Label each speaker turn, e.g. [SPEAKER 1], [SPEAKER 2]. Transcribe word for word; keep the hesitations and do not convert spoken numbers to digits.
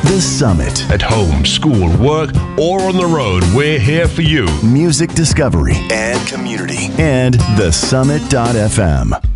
[SPEAKER 1] The Summit.
[SPEAKER 2] At home, school, work, or on the road, we're here for you.
[SPEAKER 1] Music discovery and community. And the summit dot f m.